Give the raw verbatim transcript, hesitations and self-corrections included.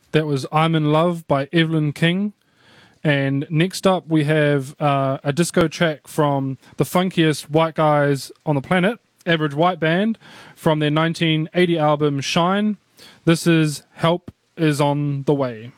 That was I'm in Love by Evelyn King. And next up, we have uh, a disco track from the funkiest white guys on the planet, Average White Band, from their nineteen eighty album Shine. This is Help Is on the Way.